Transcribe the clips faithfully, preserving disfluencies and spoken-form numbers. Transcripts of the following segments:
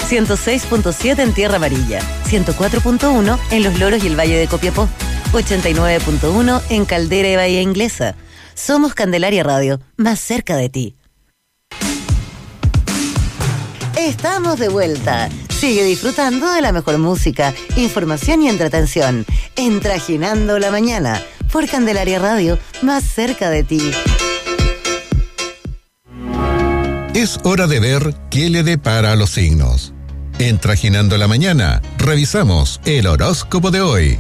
ciento seis punto siete en Tierra Amarilla, ciento cuatro punto uno en Los Loros y el Valle de Copiapó, ochenta y nueve punto uno en Caldera y Bahía Inglesa. Somos Candelaria Radio, más cerca de ti. Estamos de vuelta. Sigue disfrutando de la mejor música, información y entretención en Trajinando la Mañana por Candelaria Radio, más cerca de ti. Es hora de ver qué le depara a los signos. En Trajinando la Mañana, revisamos el horóscopo de hoy.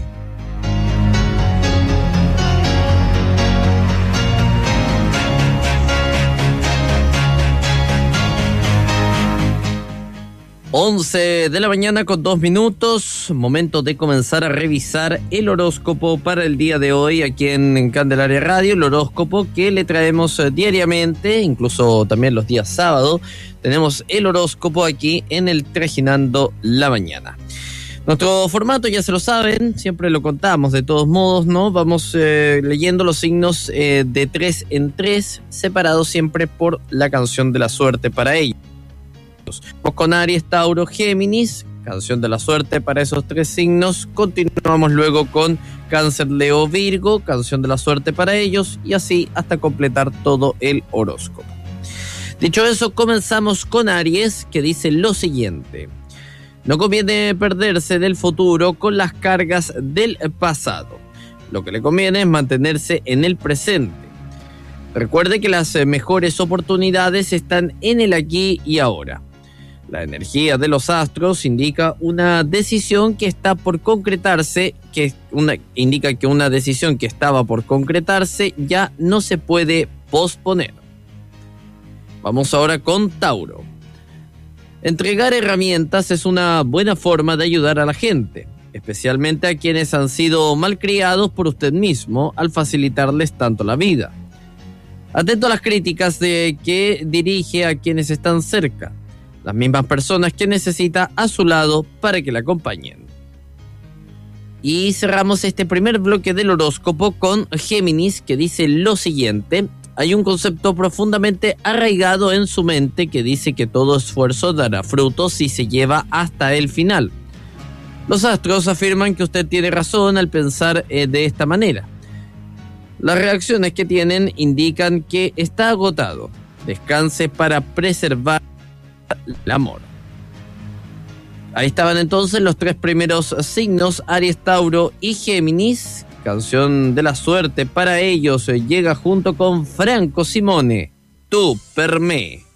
once de la mañana con dos minutos, momento de comenzar a revisar el horóscopo para el día de hoy aquí en Candelaria Radio, el horóscopo que le traemos diariamente, incluso también los días sábados, tenemos el horóscopo aquí en el Trajinando la Mañana. Nuestro formato ya se lo saben, siempre lo contamos de todos modos, ¿no? Vamos eh, leyendo los signos eh, de tres en tres, separados siempre por la canción de la suerte para ellos. Vamos con Aries, Tauro, Géminis, canción de la suerte para esos tres signos. Continuamos luego con Cáncer, Leo, Virgo, canción de la suerte para ellos, y así hasta completar todo el horóscopo. Dicho eso, comenzamos con Aries, que dice lo siguiente: no conviene perderse del futuro con las cargas del pasado. Lo que le conviene es mantenerse en el presente. Recuerde que las mejores oportunidades están en el aquí y ahora. La energía de los astros indica una decisión que está por concretarse, que una, indica que una decisión que estaba por concretarse ya no se puede posponer. Vamos ahora con Tauro. Entregar herramientas es una buena forma de ayudar a la gente, especialmente a quienes han sido malcriados por usted mismo al facilitarles tanto la vida. Atento a las críticas de que dirige a quienes están cerca, las mismas personas que necesita a su lado para que la acompañen. Y cerramos este primer bloque del horóscopo con Géminis, que dice lo siguiente: hay un concepto profundamente arraigado en su mente que dice que todo esfuerzo dará frutos si se lleva hasta el final. Los astros afirman que usted tiene razón al pensar eh, de esta manera. Las reacciones que tienen indican que está agotado. Descanse para preservar el amor. Ahí estaban entonces los tres primeros signos, Aries, Tauro y Géminis. Canción de la suerte para ellos llega junto con Franco Simone, Tu per me.